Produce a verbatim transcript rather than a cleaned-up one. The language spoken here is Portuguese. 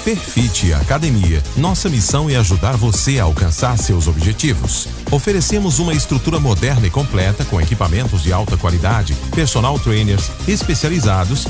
Perfit Academia. Nossa missão é ajudar você a alcançar seus objetivos. Oferecemos uma estrutura moderna e completa com equipamentos de alta qualidade, personal trainers especializados